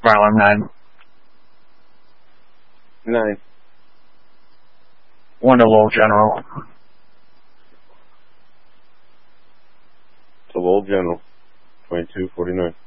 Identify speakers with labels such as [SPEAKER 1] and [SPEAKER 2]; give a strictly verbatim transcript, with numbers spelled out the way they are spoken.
[SPEAKER 1] Marlon nine.
[SPEAKER 2] Nine.
[SPEAKER 1] One to Lowell General.
[SPEAKER 2] To Lowell General. twenty-two forty-nine.